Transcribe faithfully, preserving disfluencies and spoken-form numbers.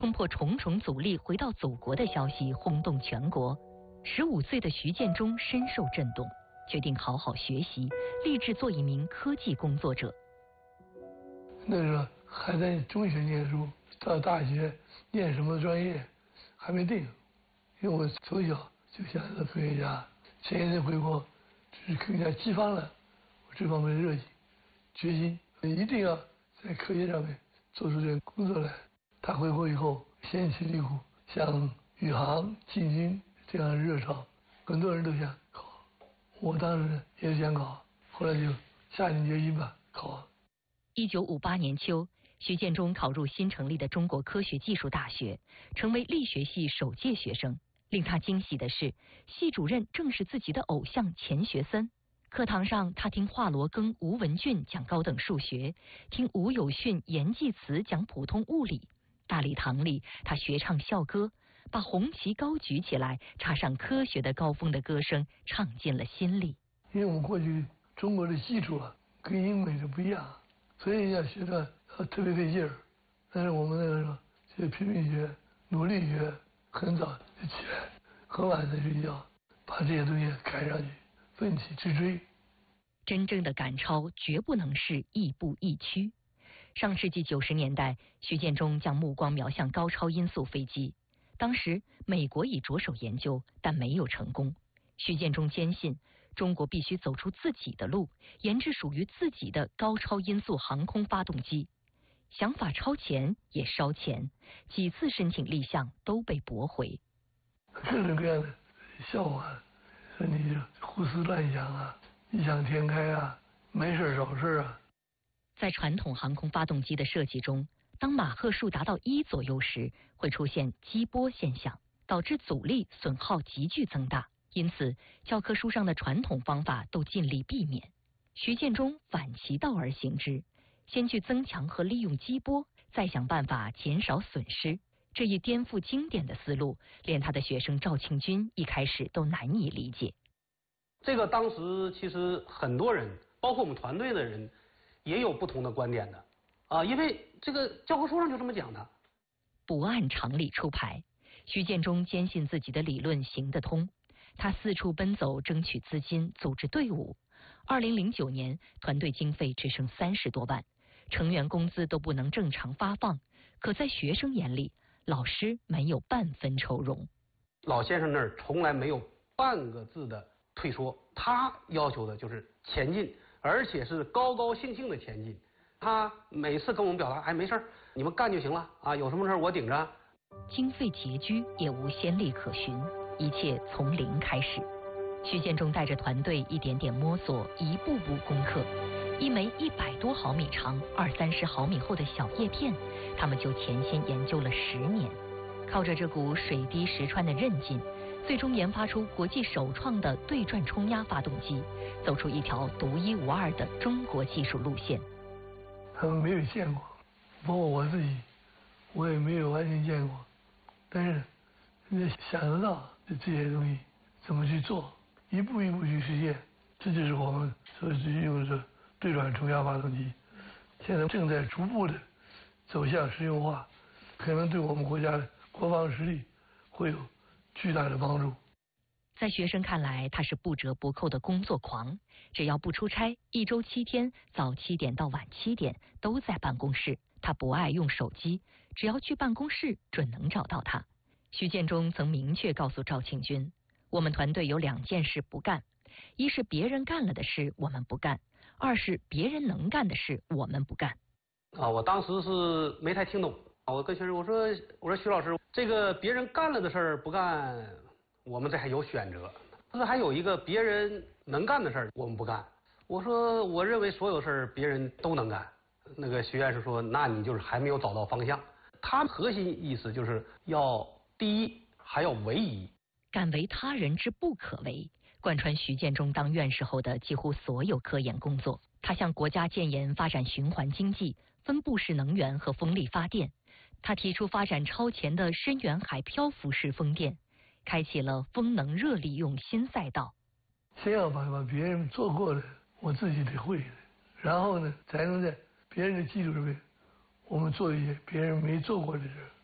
冲破重重阻力回到祖国的消息轰动全国。十五岁的徐建中深受震动，决定好好学习，立志做一名科技工作者。 那时候还在中学念书，到大学念什么专业还没定，因为我从小就想做科学家。前一次回国，只是更加激发了我这方面的热情、决心，一定要在科学上面做出点工作来。他回国以后掀起了一股像宇航进军这样的热潮，很多人都想考，我当时也想考，后来就下定决心吧，考。 一九五八年秋，徐建中考入新成立的中国科学技术大学，成为力学系首届学生。令他惊喜的是，系主任正是自己的偶像钱学森。课堂上，他听华罗庚、吴文俊讲高等数学，听吴有训、严济慈讲普通物理。大礼堂里，他学唱校歌，把红旗高举起来，插上科学的高峰的歌声，唱进了心里。 因为我们过去中国的基础啊，跟英美的不一样，所以要学的要特别费劲儿。但是我们那个时候就拼命学，努力学，很早就起来，很晚才睡觉，把这些东西赶上去，奋起直追。 真正的赶超绝不能是亦步亦趋。上世纪九十年代，徐建中将目光瞄向高超音速飞机。当时美国已着手研究，但没有成功。徐建中坚信，中国必须走出自己的路，研制属于自己的高超音速航空发动机。想法超前也烧钱，几次申请立项都被驳回。 各种各样的笑话，说你胡思乱想啊，异想天开啊，没事找事啊。 在传统航空发动机的设计中，当马赫数达到一左右时，会出现激波现象，导致阻力损耗急剧增大。因此，教科书上的传统方法都尽力避免。徐建中反其道而行之，先去增强和利用激波，再想办法减少损失。这一颠覆经典的思路，连他的学生赵庆军一开始都难以理解。 这个当时其实很多人，包括我们团队的人，也有不同的观点的啊，因为这个教科书上就这么讲的。 不按常理出牌，徐建中坚信自己的理论行得通，他四处奔走争取资金，组织队伍。二零零九年，团队经费只剩三十多万，成员工资都不能正常发放。可在学生眼里，老师没有半分愁容。 老先生那儿从来没有半个字的退缩，他要求的就是前进，而且是高高兴兴的前进。他每次跟我们表达，哎，没事儿，你们干就行了啊，有什么事儿我顶着。 经费拮据，也无先例可循，一切从零开始。徐建中带着团队一点点摸索，一步步攻克。一枚一百多毫米长、二三十毫米厚的小叶片，他们就潜心研究了十年。靠着这股水滴石穿的韧劲，最终研发出国际首创的对转冲压发动机，走出一条独一无二的中国技术路线。 他们没有见过，包括我自己，我也没有完全见过。但是你想得到这些东西怎么去做，一步一步去实现，这就是我们所用的对转冲压发动机。现在正在逐步的走向实用化，可能对我们国家的国防实力会有巨大的帮助。 在学生看来，他是不折不扣的工作狂，只要不出差，一周七天，早七点到晚七点都在办公室。他不爱用手机，只要去办公室准能找到他。徐建中曾明确告诉赵庆军，我们团队有两件事不干，一是别人干了的事我们不干，二是别人能干的事我们不干。 啊，我当时是没太听懂，我跟学生我说我说徐老师，这个别人干了的事儿不干，我们这还有选择，但是还有一个别人能干的事儿我们不干。我说我认为所有事儿别人都能干。那个徐院士说，那你就是还没有找到方向。他核心意思就是要第一还要唯一， 敢为他人之不可为，贯穿徐建中当院士后的几乎所有科研工作。他向国家建言发展循环经济、分布式能源和风力发电。他提出发展超前的深远海漂浮式风电，开启了风能热利用新赛道。 先要把把别人做过的我自己得会的，然后呢才能在别人的基础上面我们做一些别人没做过的事。